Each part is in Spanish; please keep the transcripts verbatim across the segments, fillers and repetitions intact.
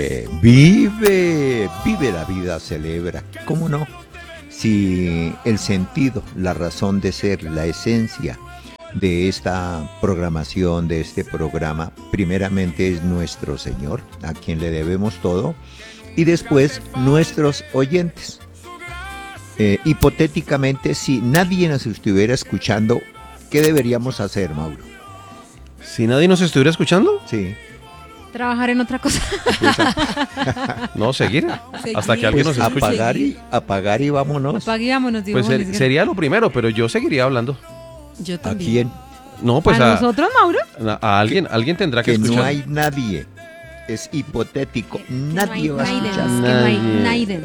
Eh, vive, vive la vida, celebra. ¿Cómo no? Si el sentido, la razón de ser, la esencia de esta programación, de este programa, primeramente es nuestro Señor, a quien le debemos todo, y después nuestros oyentes. Eh, hipotéticamente, si nadie nos estuviera escuchando, ¿qué deberíamos hacer, Mauro? Si nadie nos estuviera escuchando, Sí. Trabajar en otra cosa. no, seguir, Seguir. hasta que alguien Pues nos escuche. apagar y, apagar y vámonos. Apaguémonos, digo. Pues ser- sería lo primero, pero yo seguiría hablando. Yo ¿A también. quién? No, pues ¿A a, nosotros, Mauro? a alguien, alguien tendrá que, Que escuchar. no hay nadie. Es hipotético. Nadie no va a hay escuchar. Naidens, que no hay Nadie.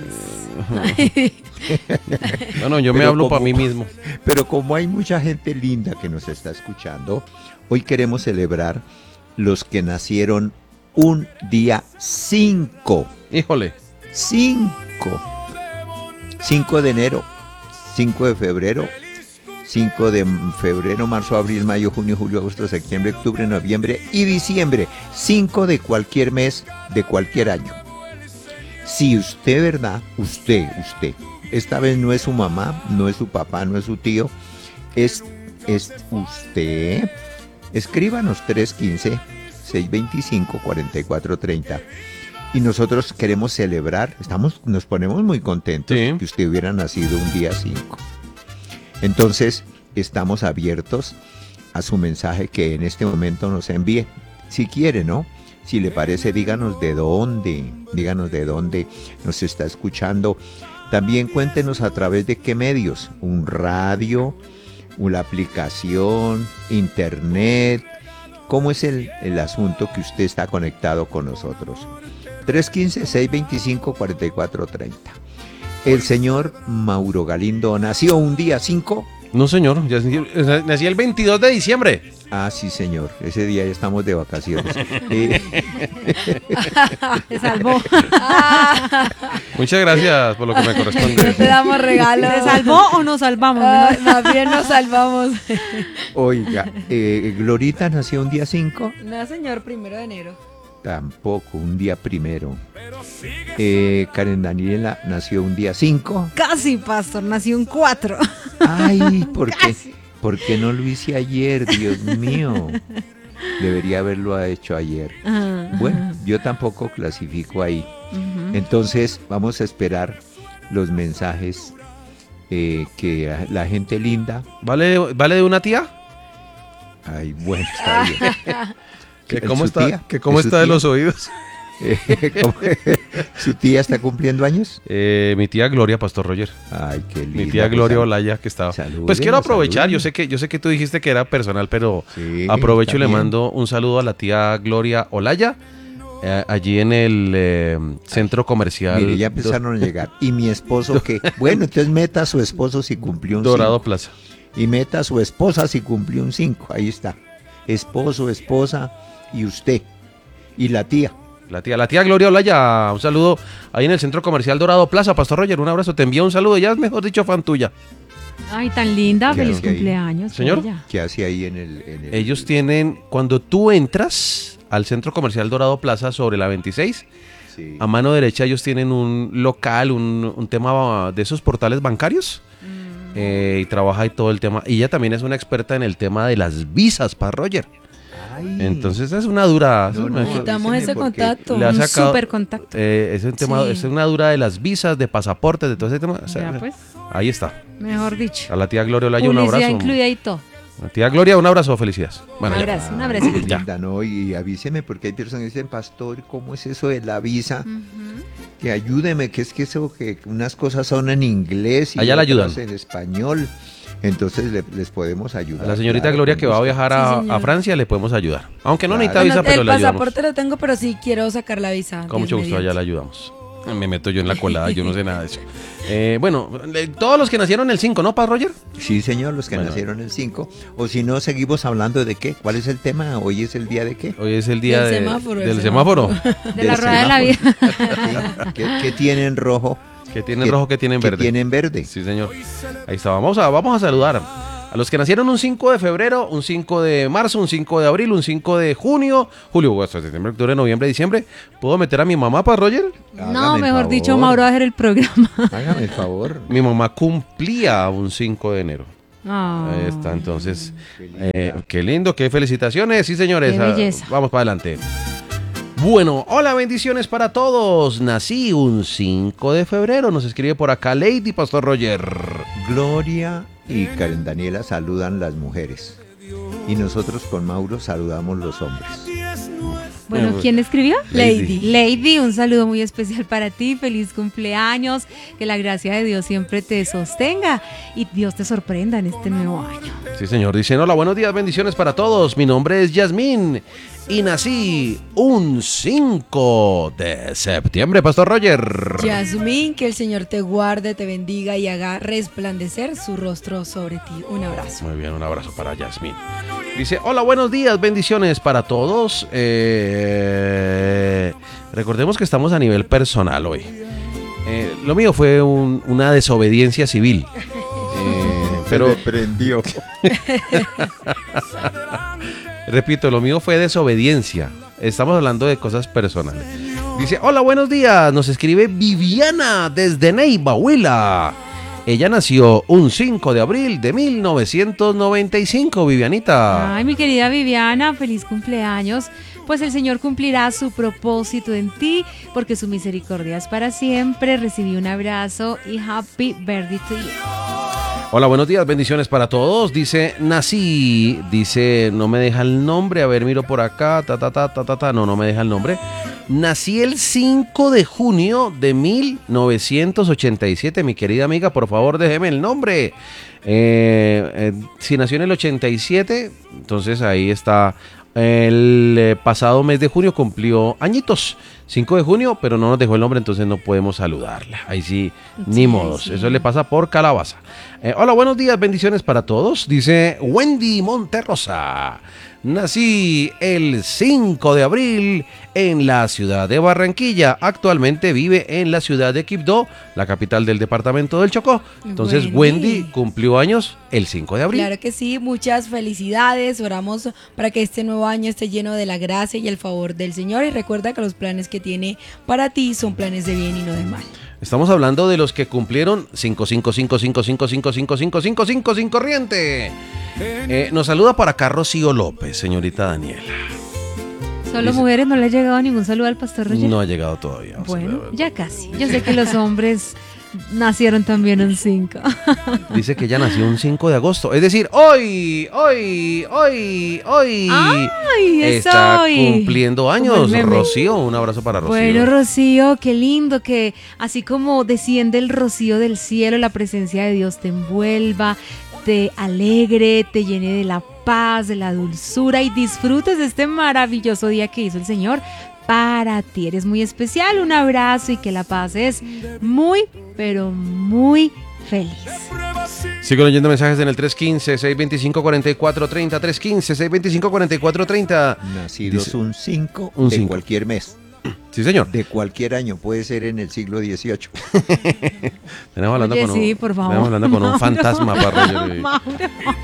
Naidens. Bueno, yo me Pero hablo para como- mí mismo. Pero como hay mucha gente linda que nos está escuchando, hoy queremos celebrar los que nacieron un día cinco. Híjole. cinco. cinco de enero, cinco de febrero, cinco de febrero, marzo, abril, mayo, junio, julio, agosto, septiembre, octubre, noviembre y diciembre. cinco de cualquier mes, de cualquier año. Si usted, ¿verdad? Usted, usted. Esta vez no es su mamá, no es su papá, no es su tío. Es, es usted. Escríbanos tres uno cinco, seis dos cinco, cuatro cuatro tres cero. Y nosotros queremos celebrar, estamos, nos ponemos muy contentos Sí. que usted hubiera nacido un día cinco. Entonces, estamos abiertos a su mensaje que en este momento nos envíe. Si quiere, ¿no? Si le parece, díganos de dónde, díganos de dónde nos está escuchando. También cuéntenos a través de qué medios, un radio, una aplicación, internet. ¿Cómo es el, el asunto que usted está conectado con nosotros? tres uno cinco, seis dos cinco, cuatro cuatro tres cero. El señor Mauro Galindo nació un día cinco. No, señor, ya nací el veintidós de diciembre. Ah, sí, señor. Ese día ya estamos de vacaciones. Eh, Se salvó. Muchas gracias por lo que me Te corresponde. damos regalos. ¿Se salvó o nos salvamos? Ah, Mejor. más bien nos salvamos. oiga, eh, Glorita nació un día cinco. No, señor, primero de enero. Tampoco, un día primero. Eh, Karen Daniela nació un día cinco. Casi, pastor, nació un cuatro. Ay, ¿por qué? ¿Por qué no lo hice ayer? Dios mío. Debería haberlo hecho ayer. Bueno, yo tampoco clasifico ahí. Entonces, vamos a esperar los mensajes eh, que la gente linda. ¿Vale, ¿Vale de una tía? Ay, bueno, está bien. ¿Que ¿Es cómo su está, tía? que cómo ¿Es su está de tía? los oídos? Eh, ¿cómo? ¿Su tía está cumpliendo años? Eh, mi tía Gloria, Pastor Roger. Ay, qué lindo. Mi tía Gloria Olaya que estaba. Salúdenos, Pues quiero aprovechar, salúdenos. yo sé que yo sé que tú dijiste que era personal, pero Sí, aprovecho y le está bien. mando un saludo a la tía Gloria Olaya, eh, allí en el eh, centro comercial Mire, ya empezaron a llegar. Y mi esposo que, bueno, entonces meta a su esposo si cumplió un Dorado cinco. Plaza. Y meta a su esposa si cumplió un cinco. Ahí está. Esposo, esposa y usted. Y la tía. La tía, la tía Gloria Olaya, un saludo ahí en el centro comercial Dorado Plaza, Pastor Roger, un abrazo, te envío un saludo, ya es mejor dicho fan tuya. Ay, tan linda. ¿Qué Feliz hace ahí? cumpleaños. Señor. ella. ¿Qué hace ahí en el, en el- Ellos tienen, cuando tú entras al centro comercial Dorado Plaza sobre la veintiséis, Sí. a mano derecha ellos tienen un local, un, un tema de esos portales bancarios. eh, y trabaja ahí todo el tema. Y ella también es una experta en el tema de las visas para Roger. Ay. Entonces es una dura. No, no, Necesitamos avíseme ese porque- contacto. Le ha Un sacado- super contacto. eh, es, un tema, Sí. es una dura de las visas, de pasaportes, de todo ese tema. O sea, Ya, pues, ahí está. mejor dicho. A la tía Gloria Olaya un Publicidad abrazo. incluida y todo. La tía Gloria, un abrazo, felicidades. Bueno, Un ya. abrazo, un Ay, abrazo. qué Ya. linda, ¿no? Y avíseme porque hay personas que dicen, pastor, ¿cómo es eso de la visa? Que ayúdeme, que es que eso, que unas cosas son en inglés y Allá la otras ayudan. en español. Entonces le- les podemos ayudar. A la señorita claro, Gloria con que va a gusto. viajar Sí, a, señor. a Francia le podemos ayudar. Aunque no Claro. necesita Bueno, visa, pero el le ayudamos. pasaporte lo tengo, pero sí quiero sacar la visa. Con Dios mucho gusto, allá mediante. le ayudamos. Me meto yo en la colada, yo no sé nada de eso. Eh, bueno, le- todos los que nacieron el cinco, ¿no, Paz Roger? Sí, señor, los que Bueno. nacieron el cinco. O si no, seguimos hablando de qué. ¿Cuál es el tema? Hoy es el día de qué. Hoy es el día Del de- semáforo, el del semáforo. De la Del rueda de la vida. semáforo. ¿Qué, qué tienen rojo? Que tienen ¿Qué- rojo, que tienen qué verde. tienen verde? Sí, señor. Ahí está. Vamos a, vamos a saludar a A los que nacieron un cinco de febrero, un cinco de marzo, un cinco de abril, un cinco de junio, julio, agosto, septiembre, octubre, noviembre, diciembre. ¿Puedo meter a mi mamá para Roger? No, Hágame el mejor dicho, favor. Mauro va a hacer el programa. Hágame el favor. Mi mamá cumplía un cinco de enero. Ah. Ahí está, entonces, eh, qué lindo, qué felicitaciones, sí señores, Qué ah, belleza. vamos para adelante. Bueno, hola, bendiciones para todos, nací un cinco de febrero, nos escribe por acá Lady Pastor Roger. Gloria y Karen Daniela saludan las mujeres. Y nosotros con Mauro saludamos los hombres. Bueno, ¿quién escribió? Lady. Lady, un saludo muy especial para ti, feliz cumpleaños, que la gracia de Dios siempre te sostenga y Dios te sorprenda en este nuevo año. Sí señor, dicen hola, buenos días, bendiciones para todos, mi nombre es Yasmín y nací un cinco de septiembre, Pastor Roger. Yasmín, que el Señor te guarde, te bendiga y haga resplandecer su rostro sobre ti. Un abrazo. Muy bien, un abrazo para Yasmín. Dice, hola, buenos días, bendiciones para todos. Eh, recordemos que estamos a nivel personal hoy. Eh, lo mío fue un- una desobediencia civil. Eh, pero, prendió. repito, lo mío fue desobediencia. Estamos hablando de cosas personales. Dice, hola, buenos días. Nos escribe Viviana desde Neiva, Huila. Ella nació un cinco de abril de mil novecientos noventa y cinco, Vivianita. Ay, mi querida Viviana, feliz cumpleaños. Pues el Señor cumplirá su propósito en ti, porque su misericordia es para siempre. Recibí un abrazo y happy birthday to you. Hola, buenos días, bendiciones para todos. Dice, nací, dice, no me deja el nombre, a ver, miro por acá, ta, ta, ta, ta, ta, ta, no, no me deja el nombre. Nací el cinco de junio de mil novecientos ochenta y siete, mi querida amiga, por favor déjeme el nombre. Eh, eh, si nació en el ochenta y siete, entonces ahí está. El eh, pasado mes de junio cumplió añitos, cinco de junio, pero no nos dejó el nombre, entonces no podemos saludarla. Ahí sí, ni Sí, modos, sí. eso le pasa por calabaza. Eh, hola, buenos días, bendiciones para todos. Dice Wendy Monterrosa. Nací el cinco de abril en la ciudad de Barranquilla. Actualmente vive en la ciudad de Quibdó, la capital del departamento del Chocó. Entonces Wendy. Wendy cumplió años el cinco de abril. Claro que sí, muchas felicidades. Oramos para que este nuevo año esté lleno de la gracia y el favor del Señor. Y recuerda que los planes que tiene para ti son planes de bien y no de mal. Estamos hablando de los que cumplieron cinco cinco cinco cinco cinco cinco cinco cinco cinco cinco sin corriente. Eh, nos saluda para acá Rocío López, señorita Daniela. Solo Dice- mujeres, no le ha llegado ningún saludo al pastor Roger. No ha llegado todavía. Vamos a Bueno, ver. ya casi. Yo sé que los hombres nacieron también un cinco. Dice que ella nació un cinco de agosto. Es decir, hoy, hoy, hoy, hoy. Ay, es está hoy. cumpliendo Como años. el meme. Rocío, un abrazo para Rocío. Bueno, Rocío, qué lindo que así como desciende el rocío del cielo, la presencia de Dios te envuelva, te alegre, te llene de la paz, de la dulzura y disfrutes de este maravilloso día que hizo el Señor para ti. Eres muy especial, un abrazo y que la pases muy, pero muy feliz. Sigo leyendo mensajes en el tres uno cinco, seis dos cinco, cuatro cuatro tres cero, tres uno cinco, seis dos cinco, cuatro cuatro tres cero. Nacidos Dice- un cinco un de cinco. cualquier mes, Sí, señor. de cualquier año, puede ser en el siglo dieciocho. Tenemos hablando Oye, con sí, un, por favor. tenemos hablando con un Mauro. fantasma para Roger. Mauro,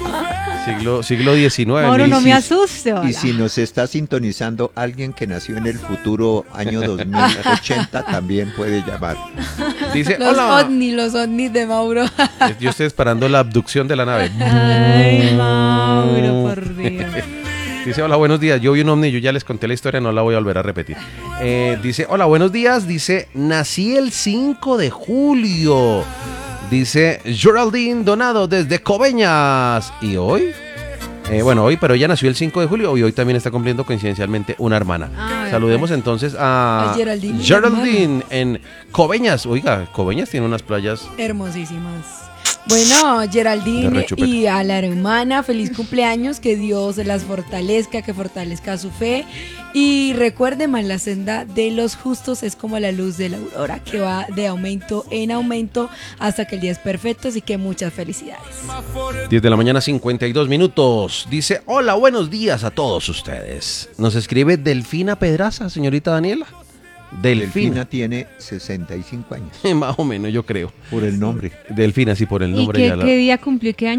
Siglo, siglo diecinueve. Mauro, no mil- me asuste. hola. Y si nos está sintonizando alguien que nació en el futuro año dos mil ochenta, también puede llamar. Dice, Los hola. ovnis, los ovnis de Mauro. Yo estoy esperando la abducción de la nave. Ay, Mauro, por Dios. Dice, hola, buenos días. Yo vi un ovni, yo ya les conté la historia, no la voy a volver a repetir. Eh, dice, hola, buenos días. Dice, nací el cinco de julio. Dice, Geraldine Donado desde Coveñas. ¿Y hoy? Eh, bueno, hoy, pero ella nació el cinco de julio y hoy también está cumpliendo coincidencialmente una hermana. Ah, Saludemos entonces a A Geraldine, Geraldine en Coveñas. Oiga, Coveñas tiene unas playas. Hermosísimas. Bueno, De Geraldine rechupete. y a la hermana, feliz cumpleaños, que Dios las fortalezca, que fortalezca su fe. Y recuerden, más la senda de los justos es como la luz de la aurora, que va de aumento en aumento hasta que el día es perfecto, así que muchas felicidades. diez de la mañana, cincuenta y dos minutos. Dice, hola, buenos días a todos ustedes. Nos escribe Delfina Pedraza, señorita Daniela. Delfina Delfina. tiene sesenta y cinco años, Más o menos, yo creo. por el nombre. Delfina, sí, por el ¿Y nombre. qué, ya la- qué día cumplió qué año?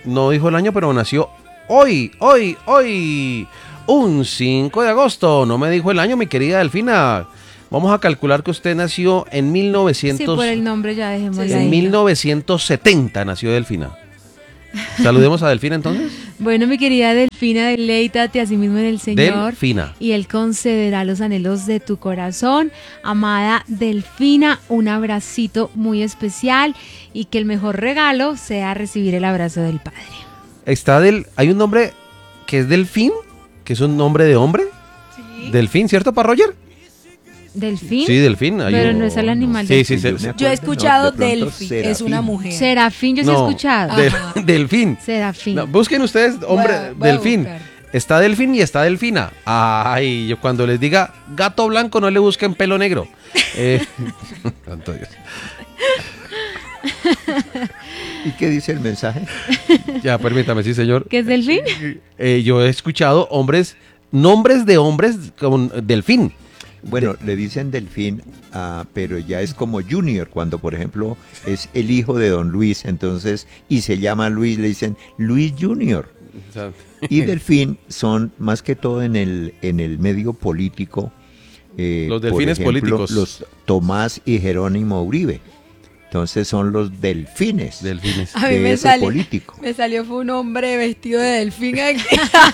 no dijo el año, pero nació hoy, hoy, hoy, un cinco de agosto. No me dijo el año, mi querida Delfina. Vamos a calcular que usted nació en mil novecientos... Sí, por el nombre ya dejémoslo En ahí. mil novecientos setenta nació Delfina. Saludemos a Delfina entonces. Bueno, mi querida Delfina, deleítate a sí mismo en el Señor. Delfina. Y Él concederá los anhelos de tu corazón. Amada Delfina, un abracito muy especial y que el mejor regalo sea recibir el abrazo del Padre. Está del... Hay un nombre que es Delfín, que es un nombre de hombre. Sí. Delfín, ¿cierto, para Roger? ¿Delfín? Sí, Delfín. hay Pero un- no es el animal. Sí, del- sí, sí. me acuerdo, Yo he escuchado no, de pronto Delphi, es una Serafín. mujer. Serafín, yo sí he No, escuchado. del- Ajá. Delfín. Serafín. No, busquen ustedes, hombre, Voy a- voy a Delfín. buscar. Está Delfín y está Delfina. Ay, yo cuando les diga gato blanco, no le busquen pelo negro. Eh, santo Dios. ¿Y qué dice el mensaje? Ya, permítame, sí, señor. ¿Qué es Delfín? Eh, yo he escuchado hombres, nombres de hombres con Delfín. Bueno, le dicen Delfín, ah, pero ya es como Junior, cuando por ejemplo es el hijo de don Luis, entonces, y se llama Luis, le dicen Luis Junior. O sea, Y Delfín son más que todo en el, en el medio político. eh, Los por delfines ejemplo, políticos. Los Tomás y Jerónimo Uribe. Entonces son los delfines. delfines. A mí de me ese salió, político. me salió fue un hombre vestido de delfín aquí.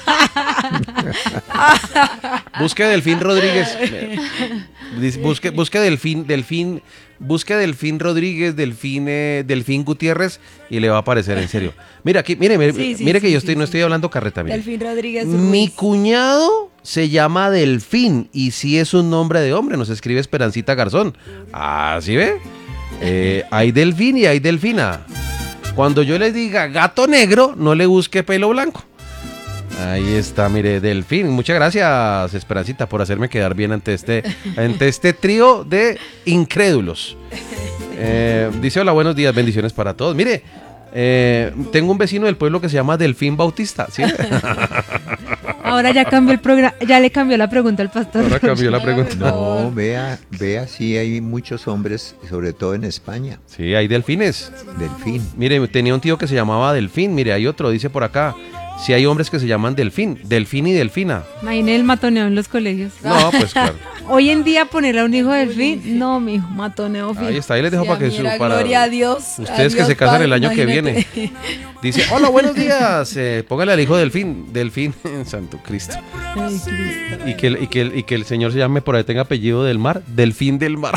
Busque Delfín Rodríguez. Dice, Busque, busque Delfín, Delfín, busque Delfín Rodríguez, Delfín, eh, Delfín Gutiérrez y le va a aparecer en serio. Mira aquí, mire, mire, Sí, sí, mire que sí, yo sí, estoy, no sí. estoy hablando carreta, mire. Delfín Rodríguez Mi Ruiz. cuñado se llama Delfín y sí es un nombre de hombre, nos escribe Esperancita Garzón. Ah, ¿sí ve? Eh, hay Delfín y hay Delfina. Cuando yo le diga gato negro, no le busque pelo blanco. Ahí está, mire, Delfín. Muchas gracias, Esperancita, por hacerme quedar bien ante este, ante este trío de incrédulos. Eh, dice, hola, buenos días, bendiciones para todos. Mire, eh, tengo un vecino del pueblo que se llama Delfín Bautista, ¿sí? Ahora ya cambió el programa, ya le cambió la pregunta al pastor. Ahora cambió la pregunta. No, vea, vea, sí hay muchos hombres, sobre todo en España, Sí, hay delfines. Delfín. Mire, tenía un tío que se llamaba Delfín. Mire, hay otro, dice por acá. Si hay hombres que se llaman Delfín, Delfín y Delfina. Imagine el matoneo en los colegios. No, pues claro. Hoy en día ponerle a un hijo delfín, no, mijo, matoneo fijo. Ahí está, ahí les dejo Sí, para que mira, su, para gloria a Dios. ustedes que Adiós, se casan Padre, el año que imagínate. viene. Dice, hola, buenos días. Eh, póngale al hijo Delfín, Delfín, Santo Cristo. Ay, Cristo. Y que, el- y, que, el- y que el señor se llame por ahí, tenga apellido del mar, Delfín del mar.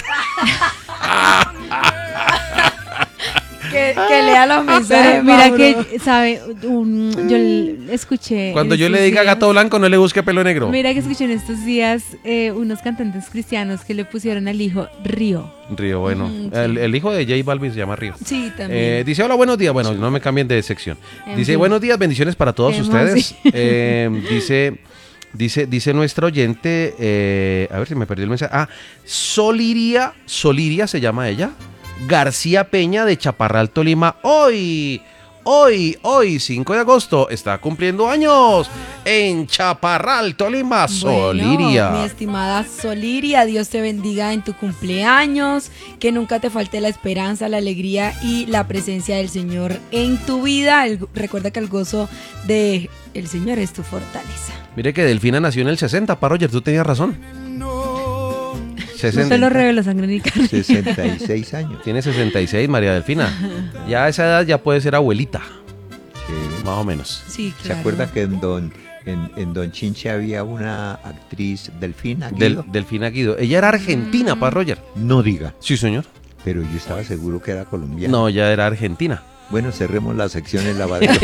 Que, que lea los mensajes. Pero mira Mauro. que, ¿sabe? Un- yo l- escuché. Cuando en yo le estos diga días- gato blanco, no le busque pelo negro. Mira que escuché en estos días eh, unos cantantes cristianos que le pusieron al hijo Río. Río, bueno. Mm, sí. el, el hijo de J Balvin se llama Río. Sí, también. Eh, dice, hola, buenos días. Bueno, no me cambien de sección. En Dice, fin. buenos días, bendiciones para todos Qué ustedes. emoción. Eh, dice, dice, dice nuestra oyente, eh, a ver si me perdí el mensaje. Ah, Soliria, Soliria se llama ella. García Peña de Chaparral, Tolima. Hoy, hoy, hoy, cinco de agosto, está cumpliendo años en Chaparral, Tolima. Soliria. Bueno, mi estimada Soliria, Dios te bendiga en tu cumpleaños, que nunca te falte la esperanza, la alegría y la presencia del Señor en tu vida. El- recuerda que el gozo de el Señor es tu fortaleza. Mire que Delfina nació en el sesenta, pa Roger, tú tenías razón. No se lo reveló sangre ni carne. sesenta y seis años. Tiene sesenta y seis, María Delfina. Ya a esa edad ya puede ser abuelita, Sí. más o menos. Sí, ¿Se claro. acuerda que en Don, en, en Don Chinche había una actriz Delfina? Del, Guido? Delfina Guido. Ella era argentina, pa Roger. No diga, Sí, señor. pero yo estaba seguro que era colombiana. No, ya era argentina. Bueno, cerremos la sección en lavadero.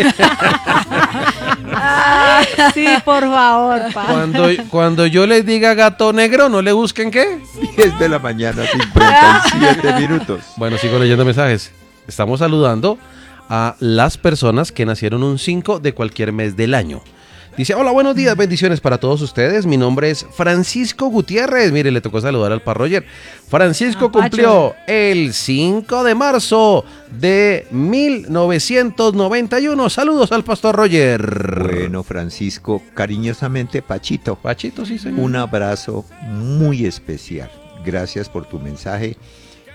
Sí, por favor, pa. Cuando, cuando yo les diga gato negro, no le busquen qué. diez de la mañana, cincuenta y siete minutos. Bueno, sigo leyendo mensajes. Estamos saludando a las personas que nacieron un cinco de cualquier mes del año. Dice, hola, buenos días, bendiciones para todos ustedes. Mi nombre es Francisco Gutiérrez. Mire, le tocó saludar al Pa Roger. Francisco Ah, Pacho. cumplió el cinco de marzo de mil novecientos noventa y uno. Saludos al Pastor Roger. Bueno, Francisco, cariñosamente, Pachito, Pachito, sí, señor. un abrazo muy especial. Gracias por tu mensaje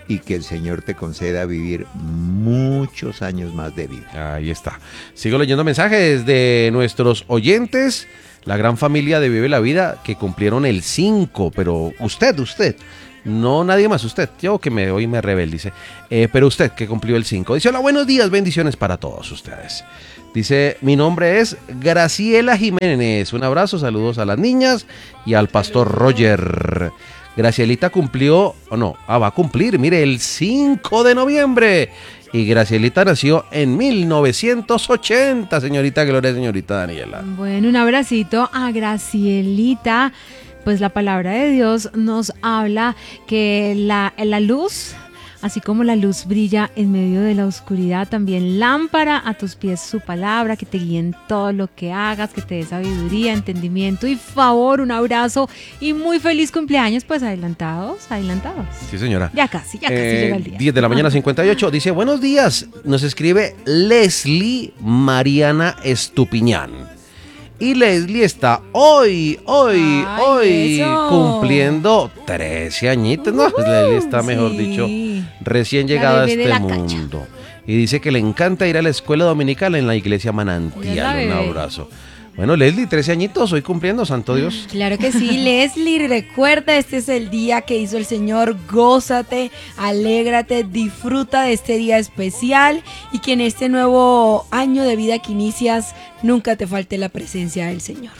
y que el Señor te conceda vivir muchos años más de vida. Ahí está. Sigo leyendo mensajes de nuestros oyentes, la gran familia de Vive la Vida, que cumplieron el cinco, pero usted, usted, no nadie más, usted, yo que me hoy me rebel, dice, eh, pero usted que cumplió el cinco, dice, hola, buenos días, bendiciones para todos ustedes. Dice, mi nombre es Graciela Jiménez, un abrazo, saludos a las niñas y al pastor Roger. Gracielita cumplió, o no, ah, va a cumplir, mire, el cinco de noviembre. Y Gracielita nació en mil novecientos ochenta, señorita Gloria, señorita Daniela. Bueno, un abracito a Gracielita. Pues la palabra de Dios nos habla que la, la luz, así como la luz brilla en medio de la oscuridad, también lámpara a tus pies su palabra, que te guíe en todo lo que hagas, que te dé sabiduría, entendimiento y favor. Un abrazo y muy feliz cumpleaños, pues adelantados, adelantados. Sí, señora. Ya casi, ya casi Eh, llega el día. diez de la mañana, cincuenta y ocho. Dice, buenos días. Nos escribe Leslie Mariana Estupiñán. Y Leslie está hoy, hoy, Ay, hoy eso. cumpliendo trece añitos. No, pues Leslie está, mejor sí. dicho, recién La llegada a bebé de este la cacha. mundo. Y dice que le encanta ir a la escuela dominical en la iglesia Ella es la Manantial. Un bebé. abrazo. Bueno, Leslie, trece añitos, hoy cumpliendo, santo Dios. Claro que sí, Leslie, recuerda, este es el día que hizo el Señor, gózate, alégrate, disfruta de este día especial y que en este nuevo año de vida que inicias nunca te falte la presencia del Señor.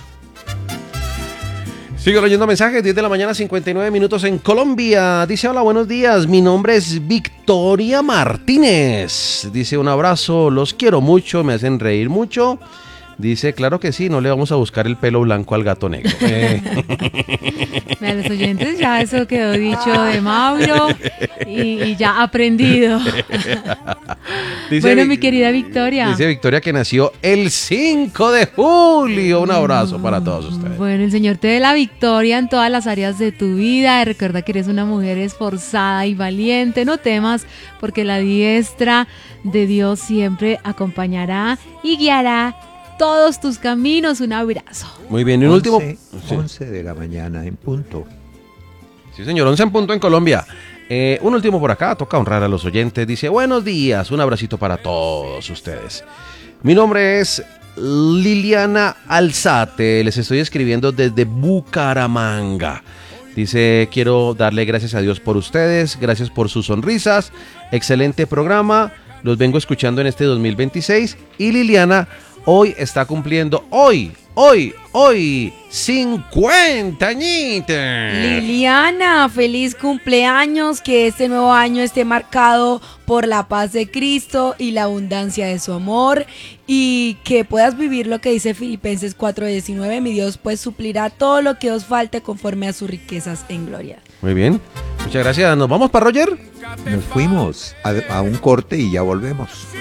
Sigo leyendo mensajes, diez de la mañana, cincuenta y nueve minutos en Colombia. Dice, hola, buenos días, mi nombre es Victoria Martínez. Dice, un abrazo, los quiero mucho, me hacen reír mucho. Dice, claro que sí, no le vamos a buscar el pelo blanco al gato negro. Eh. A los oyentes ya eso quedó dicho de Mauro y, y ya aprendido. Dice, Bueno, mi querida Victoria. Dice Victoria que nació el cinco de julio. Un abrazo para todos ustedes. Bueno, el Señor te dé la victoria en todas las áreas de tu vida. Recuerda que eres una mujer esforzada y valiente. No temas, porque la diestra de Dios siempre acompañará y guiará todos tus caminos. Un abrazo. Muy bien, y un último. once, Sí. once de la mañana en punto. Sí, señor, once en punto en Colombia. Eh, un último por acá, toca honrar a los oyentes. Dice, buenos días, un abracito para todos ustedes. Mi nombre es Liliana Alzate, les estoy escribiendo desde Bucaramanga. Dice, quiero darle gracias a Dios por ustedes, gracias por sus sonrisas, excelente programa, los vengo escuchando en este dos mil veintiséis y Liliana hoy está cumpliendo, hoy, hoy, hoy, cincuenta añitos. Liliana, feliz cumpleaños, que este nuevo año esté marcado por la paz de Cristo y la abundancia de su amor y que puedas vivir lo que dice Filipenses cuatro diecinueve, mi Dios pues suplirá todo lo que os falte conforme a sus riquezas en gloria. Muy bien, muchas gracias. ¿Nos vamos para Roger? Nos fuimos a, a un corte y ya volvemos.